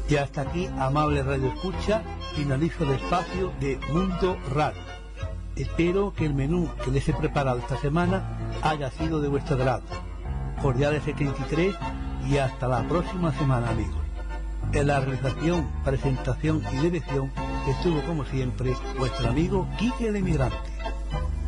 Y hasta aquí, amable Radio Escucha, finalizo el espacio de Mundo Radio. Espero que el menú que les he preparado esta semana haya sido de vuestro agrado. Cordiales 73 y hasta la próxima semana, amigos. En la realización, presentación y dirección estuvo como siempre vuestro amigo Quique el Emigrante.